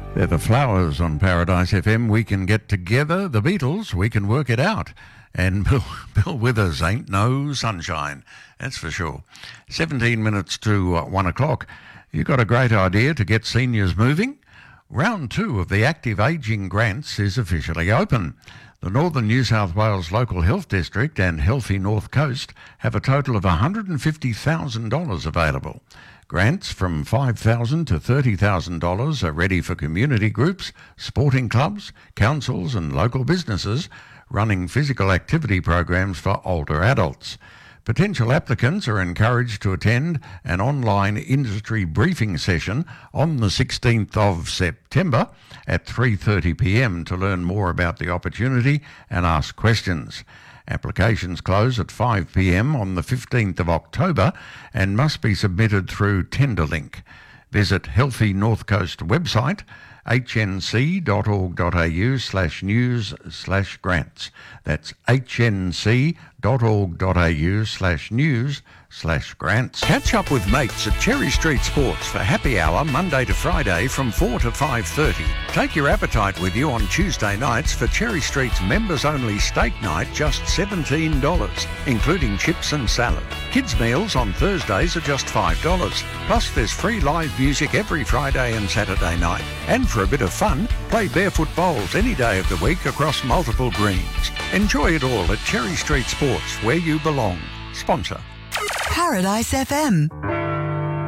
They're the Flowers on Paradise FM. We can get together. The Beatles, we can work it out. And Bill Withers ain't no sunshine, that's for sure. 17 minutes to 1 o'clock. You got a great idea to get seniors moving? Round 2 of the Active Ageing Grants is officially open. The Northern New South Wales Local Health District and Healthy North Coast have a total of $150,000 available. Grants from $5,000 to $30,000 are ready for community groups, sporting clubs, councils and local businesses running physical activity programs for older adults. Potential applicants are encouraged to attend an online industry briefing session on the 16th of September at 3:30pm to learn more about the opportunity and ask questions. Applications close at 5pm on the 15th of October and must be submitted through Tenderlink. Visit Healthy North Coast website hnc.org.au/news/grants. That's hnc.org.au/news/grants. Catch up with mates at Cherry Street Sports for happy hour Monday to Friday from 4 to 5:30. Take your appetite with you on Tuesday nights for Cherry Street's members-only steak night, just $17, including chips and salad. Kids' meals on Thursdays are just $5. Plus there's free live music every Friday and Saturday night. And for a bit of fun, play barefoot bowls any day of the week across multiple greens. Enjoy it all at Cherry Street Sports, where you belong. Sponsor. Paradise FM.